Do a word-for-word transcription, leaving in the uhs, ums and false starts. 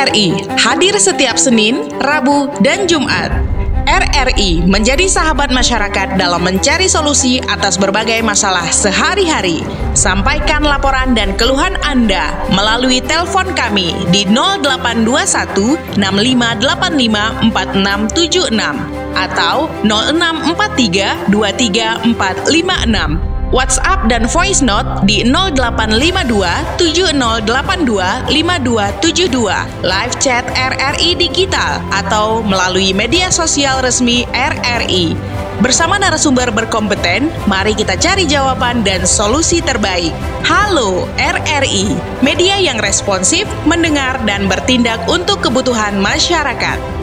R I hadir setiap Senin, Rabu, dan Jumat. R R I menjadi sahabat masyarakat dalam mencari solusi atas berbagai masalah sehari-hari. Sampaikan laporan dan keluhan Anda melalui telepon kami di nol delapan dua satu enam lima delapan lima empat enam tujuh enam atau nol enam empat tiga dua tiga empat lima enam. WhatsApp dan voice note di nol delapan lima dua tujuh nol delapan dua lima dua tujuh dua, live chat R R I Digital, atau melalui media sosial resmi R R I. Bersama narasumber berkompeten, mari kita cari jawaban dan solusi terbaik. Halo R R I, media yang responsif, mendengar dan bertindak untuk kebutuhan masyarakat.